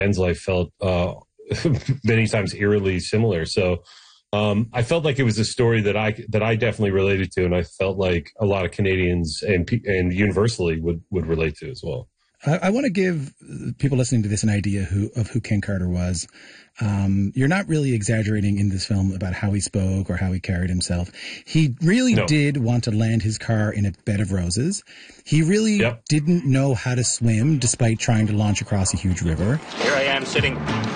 Ben's life felt many times eerily similar. So I felt like it was a story that I definitely related to, and I felt like a lot of Canadians and universally would relate to as well. I want to give people listening to this an idea of who Ken Carter was. You're not really exaggerating in this film about how he spoke or how he carried himself. He really did want to land his car in a bed of roses. He really didn't know how to swim despite trying to launch across a huge river. Here I am sitting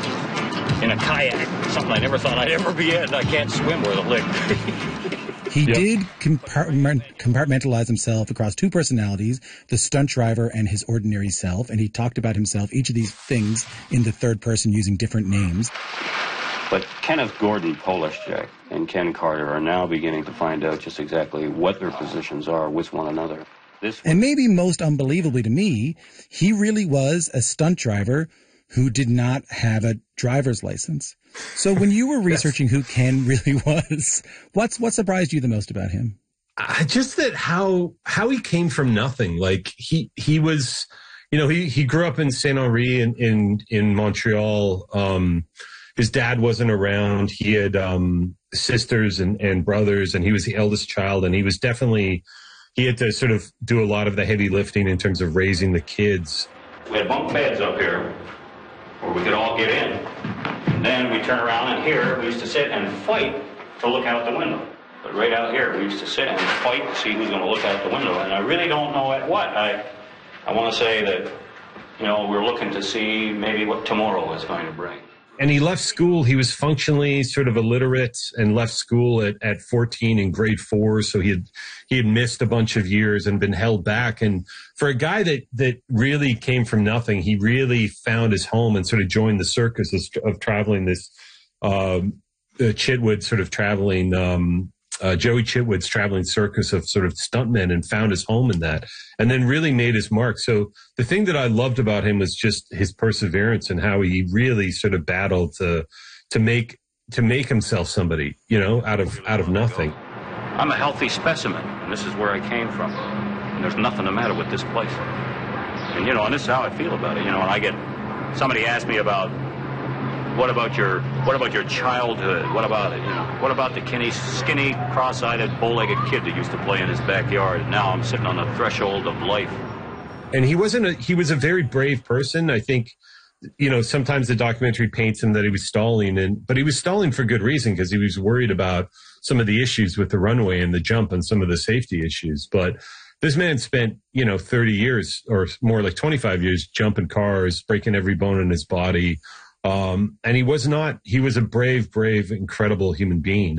in a kayak, something I never thought I'd ever be in. I can't swim with a leg. He did compartmentalize himself across two personalities, the stunt driver and his ordinary self, and he talked about himself, each of these things, in the third person using different names. But Kenneth Gordon, Polish Jack, and Carter are now beginning to find out just exactly what their positions are with one another. And maybe most unbelievably to me, he really was a stunt driver who did not have a driver's license. So when you were researching who Ken really was, what surprised you the most about him? Just that how he came from nothing. Like he was, he grew up in Saint Henri in Montreal. His dad wasn't around. He had sisters and brothers, and he was the eldest child. And he had to sort of do a lot of the heavy lifting in terms of raising the kids. We had bunk beds up here where we could all get in. And then we turn around, and here we used to sit and fight to look out the window. But right out here, we used to sit and fight to see who's going to look out the window. And I really don't know at what. I want to say that, we're looking to see maybe what tomorrow is going to bring. And he left school. He was functionally sort of illiterate and left school at 14 in grade 4. So he had missed a bunch of years and been held back. And for a guy that really came from nothing, he really found his home and sort of joined the circus of traveling this, Chitwood sort of traveling, Joey Chitwood's traveling circus of sort of stuntmen, and found his home in that, and then really made his mark. So the thing that I loved about him was just his perseverance and how he really sort of battled to make himself somebody, out of nothing. I'm a healthy specimen, and this is where I came from. And there's nothing the matter with this place. And and this is how I feel about it. And somebody asked me about what about your childhood? What about it? What about the skinny, cross-eyed, bow-legged kid that used to play in his backyard? And now I'm sitting on the threshold of life. And he was a very brave person. I think, sometimes the documentary paints him that he was stalling, but he was stalling for good reason, because he was worried about some of the issues with the runway and the jump and some of the safety issues. But this man spent, 30 years or more, like 25 years, jumping cars, breaking every bone in his body. And he was a brave, incredible human being.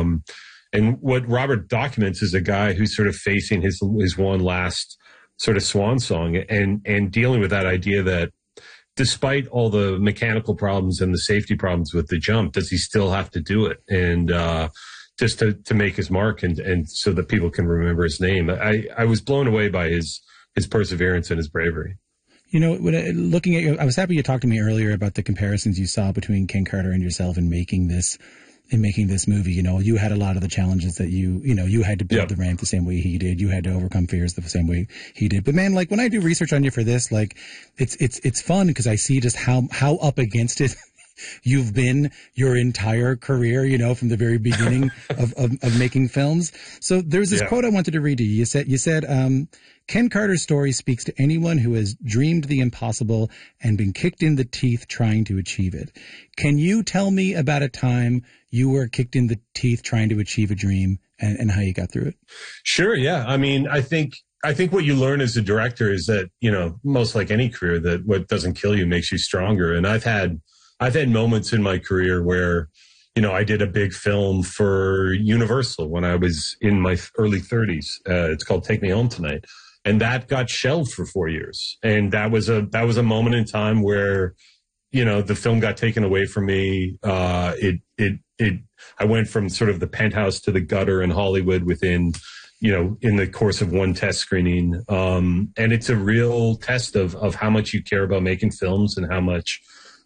And what Robert documents is a guy who's sort of facing his one last sort of swan song and dealing with that idea that despite all the mechanical problems and the safety problems with the jump, does he still have to do it? And, just to make his mark and so that people can remember his name. I was blown away by his perseverance and his bravery. Looking at you, I was happy you talked to me earlier about the comparisons you saw between Ken Carter and yourself in making this movie. You had a lot of the challenges that you had to build the ramp the same way he did. You had to overcome fears the same way he did. But man, like when I do research on you for this, like it's fun because I see just how up against it you've been your entire career, from the very beginning of making films. So there's this quote I wanted to read to you. You said, Ken Carter's story speaks to anyone who has dreamed the impossible and been kicked in the teeth trying to achieve it. Can you tell me about a time you were kicked in the teeth trying to achieve a dream and how you got through it? Sure. Yeah. I mean, I think what you learn as a director is that, most like any career, that what doesn't kill you makes you stronger. And I've had moments in my career where, I did a big film for Universal when I was in my early 30s. It's called Take Me Home Tonight. And that got shelved for 4 years. And that was a moment in time where, the film got taken away from me. I went from sort of the penthouse to the gutter in Hollywood within, in the course of one test screening. And it's a real test of how much you care about making films and how much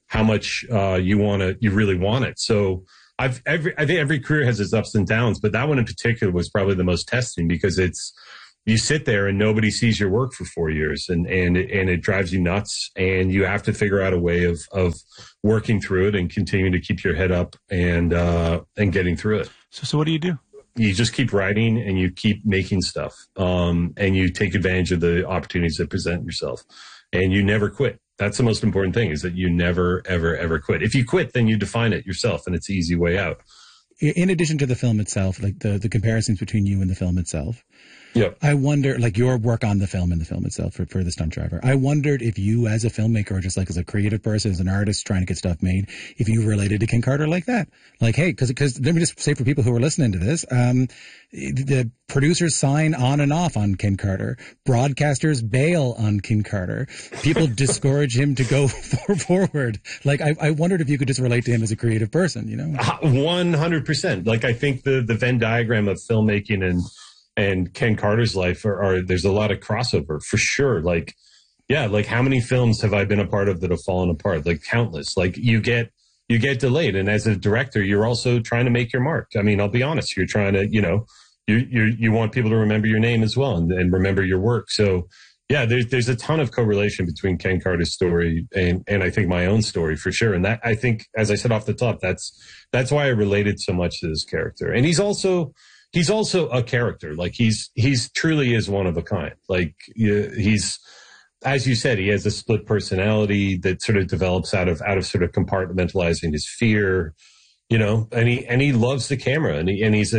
you really want it. So I think every career has its ups and downs, but that one in particular was probably the most testing because it's you sit there and nobody sees your work for 4 years, and it drives you nuts, and you have to figure out a way of working through it and continuing to keep your head up and getting through it. So what do? You just keep writing and you keep making stuff, and you take advantage of the opportunities that present yourself, and you never quit. That's the most important thing, is that you never, ever, ever quit. If you quit, then you define it yourself, and it's the easy way out. In addition to the film itself, like the comparisons between you and the film itself, yeah, I wonder, like your work on the film and the film itself for The Stunt Driver, I wondered if you as a filmmaker, or just like as a creative person, as an artist trying to get stuff made, if you related to Ken Carter like that. Like, hey, because let me just say for people who are listening to this, the producers sign on and off on Ken Carter. Broadcasters bail on Ken Carter. People discourage him to go forward. Like, I wondered if you could just relate to him as a creative person, you know? 100%. Like, I think the Venn diagram of filmmaking and Ken Carter's life there's a lot of crossover for sure. Like, yeah, like how many films have I been a part of that have fallen apart? Like countless. Like you get delayed. And as a director, you're also trying to make your mark. I mean, I'll be honest, you're trying to, you want people to remember your name as well and remember your work. So yeah, there's a ton of correlation between Ken Carter's story and I think my own story for sure. And that, I think, as I said off the top, that's why I related so much to this character. And he's also a character. Like he's truly is one of a kind. Like he's, as you said, he has a split personality that sort of develops out of sort of compartmentalizing his fear, and he loves the camera, and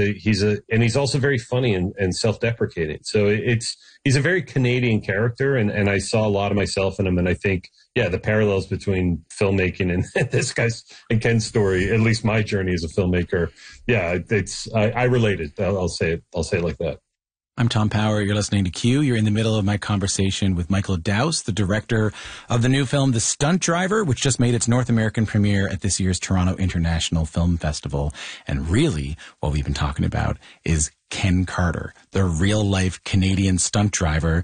he's also very funny and self-deprecating. So he's a very Canadian character, and I saw a lot of myself in him, and I think, yeah, the parallels between filmmaking and this guy's and Ken's story, at least my journey as a filmmaker, yeah, I related. I'll say it like that. I'm Tom Power. You're listening to Q. You're in the middle of my conversation with Michael Dowse, the director of the new film, The Stunt Driver, which just made its North American premiere at this year's Toronto International Film Festival. And really, what we've been talking about is Ken Carter, the real-life Canadian stunt driver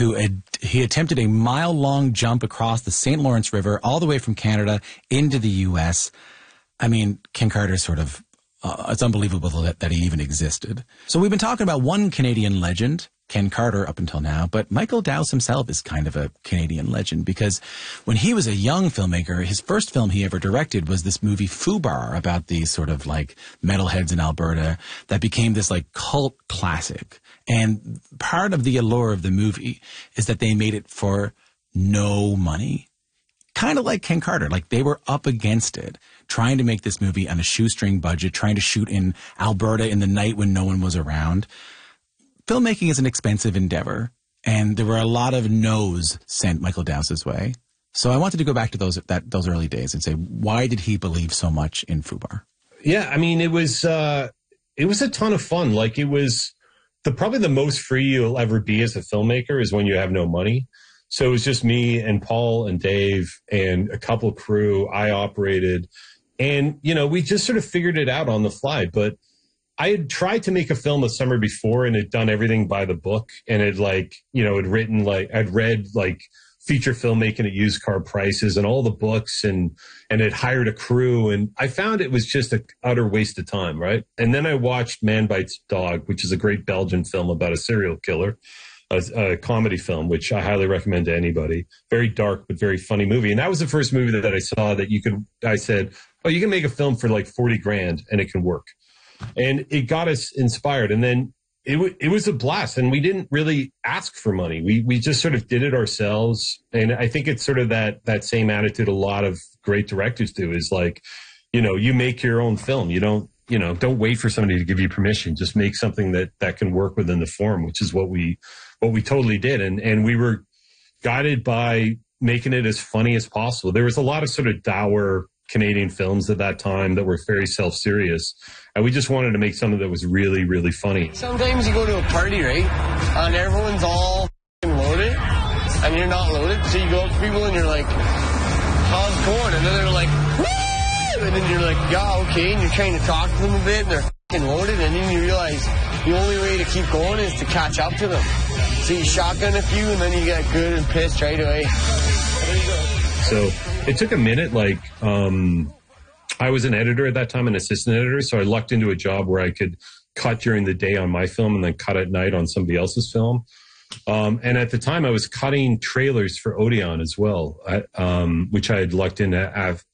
he attempted a mile-long jump across the St. Lawrence River all the way from Canada into the U.S. I mean, Ken Carter sort of it's unbelievable that he even existed. So we've been talking about one Canadian legend, Ken Carter, up until now, but Michael Dowse himself is kind of a Canadian legend because when he was a young filmmaker, his first film he ever directed was this movie Fubar about these sort of like metalheads in Alberta that became this like cult classic. And part of the allure of the movie is that they made it for no money. Kind of like Ken Carter, like they were up against it, trying to make this movie on a shoestring budget, trying to shoot in Alberta in the night when no one was around. Filmmaking is an expensive endeavor, and there were a lot of no's sent Michael Dowse's way. So I wanted to go back to those early days and say, why did he believe so much in Fubar? Yeah, I mean, it was a ton of fun. Like it was probably the most free you'll ever be as a filmmaker is when you have no money. So it was just me and Paul and Dave and a couple crew. I operated, and we just sort of figured it out on the fly. But I had tried to make a film the summer before and had done everything by the book, and had I'd read like feature filmmaking at used car prices and all the books, and had hired a crew, and I found it was just an utter waste of time, right? And then I watched Man Bites Dog, which is a great Belgian film about a serial killer. A comedy film, which I highly recommend to anybody. Very dark, but very funny movie. And that was the first movie that I saw that I said, oh, you can make a film for like $40,000 and it can work. And it got us inspired. And then it was a blast. And we didn't really ask for money. We just sort of did it ourselves. And I think it's sort of that same attitude a lot of great directors do is like, you make your own film. You don't wait for somebody to give you permission. Just make something that can work within the form, which is what we totally did. And we were guided by making it as funny as possible. There was a lot of sort of dour Canadian films at that time that were very self-serious. And we just wanted to make something that was really, really funny. Sometimes you go to a party, right? And everyone's all loaded and you're not loaded. So you go up to people and you're like, how's it going? And then they're like, woo! And then you're like, yeah, okay. And you're trying to talk to them a bit and they're loaded. And then you realize the only way to keep going is to catch up to them. So you shotgun a few and then you get good and pissed right away. There you go. So it took a minute. Like, I was an editor at that time, an assistant editor. So I lucked into a job where I could cut during the day on my film and then cut at night on somebody else's film. And at the time I was cutting trailers for Odeon as well, which I had lucked in